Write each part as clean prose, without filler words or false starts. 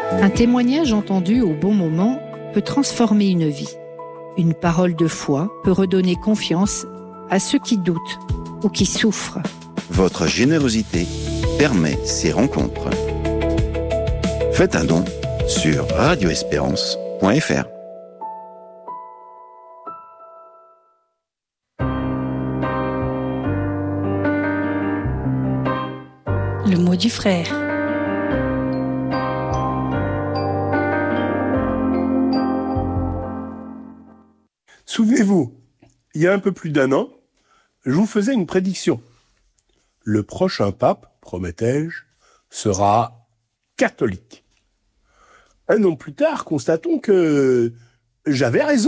Un témoignage entendu au bon moment peut transformer une vie. Une parole de foi peut redonner confiance à ceux qui doutent ou qui souffrent. Votre générosité permet ces rencontres. Faites un don sur radioespérance.fr. Le mot du frère. Souvenez-vous, il y a un peu plus d'un an, je vous faisais une prédiction. Le prochain pape, promettais-je, sera catholique. Un an plus tard, constatons que j'avais raison.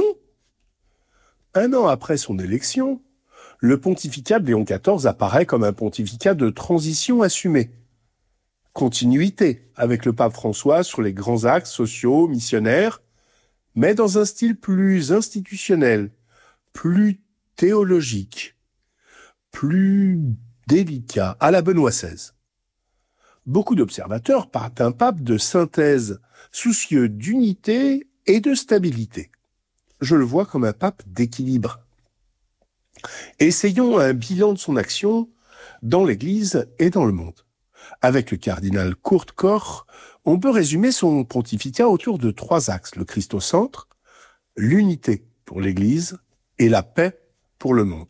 Un an après son élection, le pontificat de Léon XIV apparaît comme un pontificat de transition assumée. Continuité avec le pape François sur les grands axes sociaux, missionnaires, mais dans un style plus institutionnel, plus théologique, plus délicat, à la Benoît XVI. Beaucoup d'observateurs parlent d'un pape de synthèse, soucieux d'unité et de stabilité. Je le vois comme un pape d'équilibre. Essayons un bilan de son action dans l'Église et dans le monde. Avec le cardinal Kurt Koch, on peut résumer son pontificat autour de 3 axes. Le Christ au centre, l'unité pour l'Église et la paix pour le monde.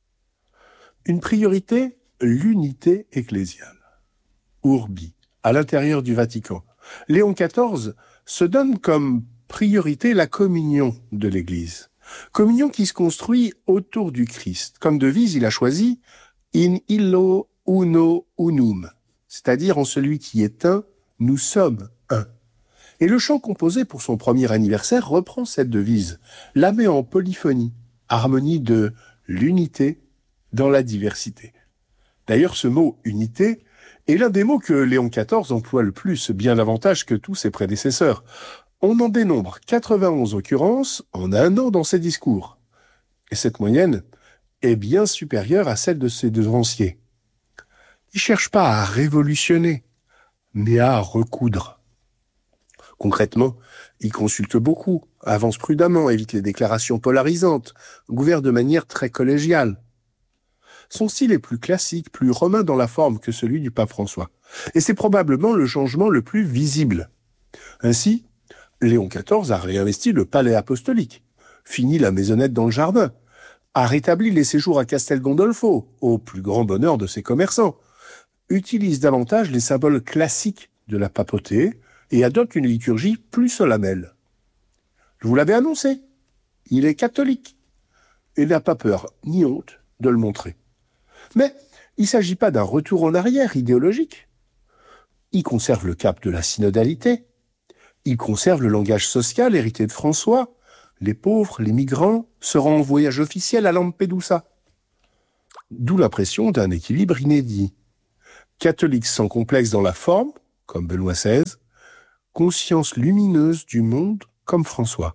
Une priorité, l'unité ecclésiale. Urbi, à l'intérieur du Vatican. Léon XIV se donne comme priorité la communion de l'Église. Communion qui se construit autour du Christ. Comme devise, il a choisi « In illo uno unum », c'est-à-dire en celui qui est un, nous sommes un. Et le chant composé pour son premier anniversaire reprend cette devise, la met en polyphonie, harmonie de l'unité dans la diversité. D'ailleurs, ce mot « unité » est l'un des mots que Léon XIV emploie le plus, bien davantage que tous ses prédécesseurs. On en dénombre 91 occurrences en un an dans ses discours. Et cette moyenne est bien supérieure à celle de ses devanciers. Il ne cherche pas à révolutionner, mais à recoudre. Concrètement, il consulte beaucoup, avance prudemment, évite les déclarations polarisantes, gouverne de manière très collégiale. Son style est plus classique, plus romain dans la forme que celui du pape François. Et c'est probablement le changement le plus visible. Ainsi, Léon XIV a réinvesti le palais apostolique, fini la maisonnette dans le jardin, a rétabli les séjours à Castel Gandolfo, au plus grand bonheur de ses commerçants, utilise davantage les symboles classiques de la papauté et adopte une liturgie plus solennelle. Je vous l'avais annoncé, il est catholique et n'a pas peur ni honte de le montrer. Mais il ne s'agit pas d'un retour en arrière idéologique. Il conserve le cap de la synodalité, il conserve le langage social hérité de François, les pauvres, les migrants seront en voyage officiel à Lampedusa. D'où l'impression d'un équilibre inédit. Catholique sans complexe dans la forme, comme Benoît XVI, conscience lumineuse du monde, comme François.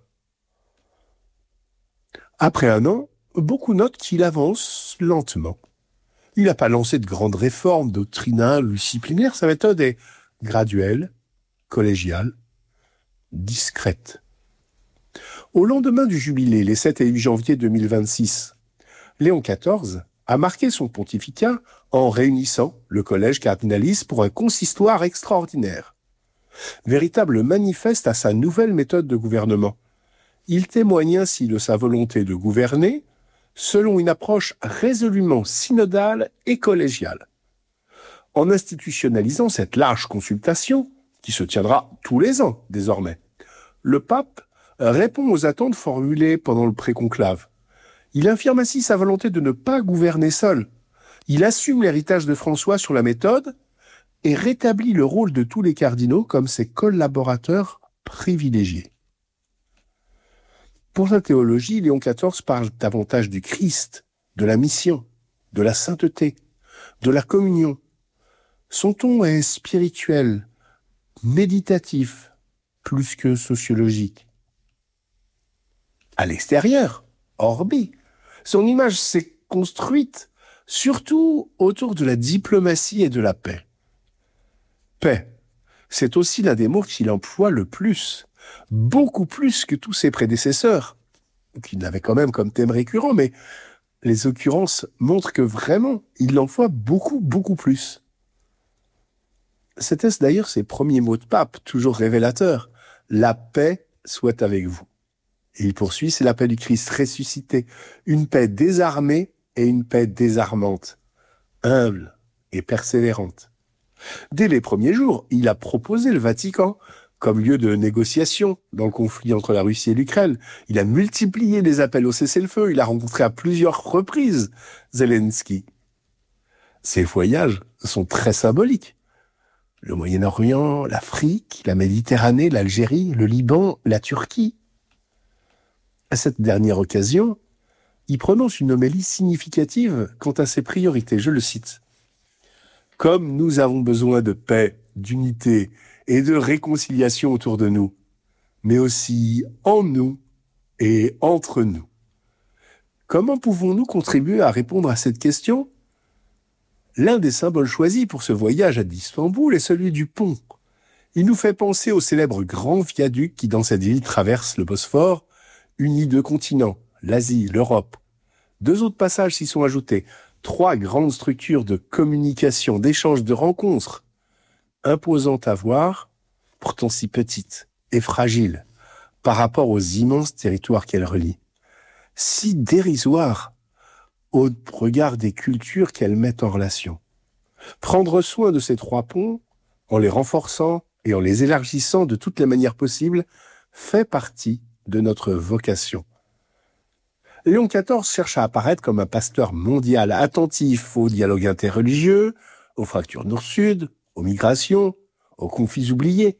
Après un an, beaucoup notent qu'il avance lentement. Il n'a pas lancé de grandes réformes doctrinales ou disciplinaires, sa méthode est graduelle, collégiale, discrète. Au lendemain du jubilé, les 7 et 8 janvier 2026, Léon XIV a marqué son pontificat en réunissant le collège cardinaliste pour un consistoire extraordinaire. Véritable manifeste à sa nouvelle méthode de gouvernement. Il témoigne ainsi de sa volonté de gouverner selon une approche résolument synodale et collégiale. En institutionnalisant cette large consultation, qui se tiendra tous les ans désormais, le pape répond aux attentes formulées pendant le préconclave. Il affirme ainsi sa volonté de ne pas gouverner seul. Il assume l'héritage de François sur la méthode et rétablit le rôle de tous les cardinaux comme ses collaborateurs privilégiés. Pour sa théologie, Léon XIV parle davantage du Christ, de la mission, de la sainteté, de la communion. Son ton est spirituel, méditatif, plus que sociologique. À l'extérieur, orbi, son image s'est construite surtout autour de la diplomatie et de la paix. Paix, C'est aussi l'un des mots qu'il emploie le plus, beaucoup plus que tous ses prédécesseurs, qui l'avaient quand même comme thème récurrent, mais les occurrences montrent que vraiment, il l'emploie beaucoup, beaucoup plus. C'était d'ailleurs ses premiers mots de pape, toujours révélateurs. La paix soit avec vous. Et il poursuit, c'est la paix du Christ ressuscité, une paix désarmée et une paix désarmante, humble et persévérante. Dès les premiers jours, il a proposé le Vatican comme lieu de négociation dans le conflit entre la Russie et l'Ukraine. Il a multiplié les appels au cessez-le-feu. Il a rencontré à plusieurs reprises Zelensky. Ces voyages sont très symboliques. Le Moyen-Orient, l'Afrique, la Méditerranée, l'Algérie, le Liban, la Turquie. À cette dernière occasion, il prononce une homélie significative quant à ses priorités. Je le cite. « Comme nous avons besoin de paix, d'unité et de réconciliation autour de nous, mais aussi en nous et entre nous. Comment pouvons-nous contribuer à répondre à cette question ? L'un des symboles choisis pour ce voyage à Istanbul est celui du pont. Il nous fait penser au célèbre grand viaduc qui, dans cette ville, traverse le Bosphore, unit deux continents, l'Asie, l'Europe. 2 autres passages s'y sont ajoutés. 3 grandes structures de communication, d'échange, de rencontres, imposantes à voir, pourtant si petites et fragiles par rapport aux immenses territoires qu'elles relient. Si dérisoires au regard des cultures qu'elles mettent en relation. Prendre soin de ces 3 ponts, en les renforçant et en les élargissant de toutes les manières possibles, fait partie de notre vocation. Léon XIV cherche à apparaître comme un pasteur mondial attentif au dialogue interreligieux, aux fractures nord-sud, aux migrations, aux conflits oubliés.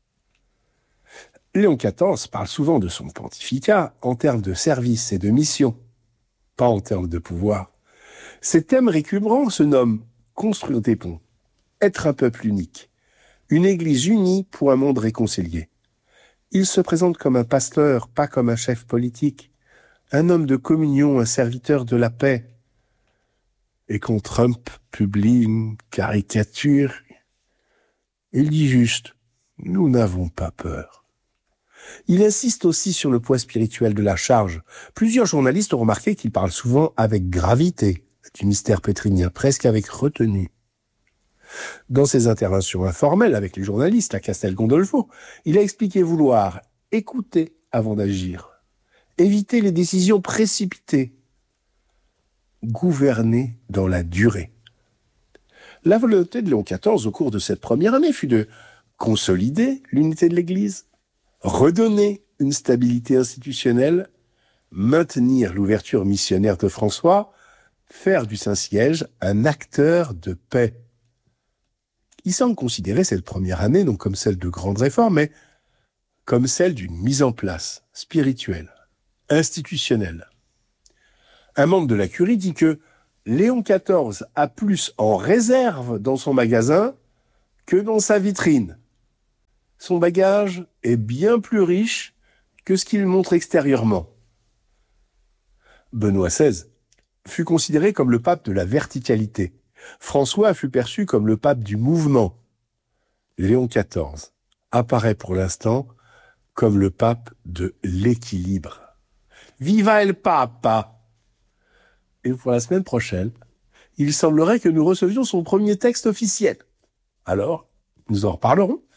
Léon XIV parle souvent de son pontificat en termes de service et de mission, pas en termes de pouvoir. Ces thèmes récurrents se nomment construire des ponts, être un peuple unique, une église unie pour un monde réconcilié. Il se présente comme un pasteur, pas comme un chef politique, un homme de communion, un serviteur de la paix. Et quand Trump publie une caricature, il dit juste « Nous n'avons pas peur ». Il insiste aussi sur le poids spirituel de la charge. Plusieurs journalistes ont remarqué qu'il parle souvent avec gravité du mystère pétrinien, presque avec retenue. Dans ses interventions informelles avec les journalistes à Castel Gandolfo, il a expliqué vouloir écouter avant d'agir, éviter les décisions précipitées, gouverner dans la durée. La volonté de Léon XIV au cours de cette première année fut de consolider l'unité de l'Église, redonner une stabilité institutionnelle, maintenir l'ouverture missionnaire de François, faire du Saint-Siège un acteur de paix. Il semble considérer cette première année non comme celle de grandes réformes, mais comme celle d'une mise en place spirituelle, institutionnelle. Un membre de la Curie dit que Léon XIV a plus en réserve dans son magasin que dans sa vitrine. Son bagage est bien plus riche que ce qu'il montre extérieurement. Benoît XVI fut considéré comme le pape de la verticalité. François fut perçu comme le pape du mouvement. Léon XIV apparaît pour l'instant comme le pape de l'équilibre. Viva el Papa! Et pour la semaine prochaine, il semblerait que nous recevions son premier texte officiel. Alors, nous en reparlerons.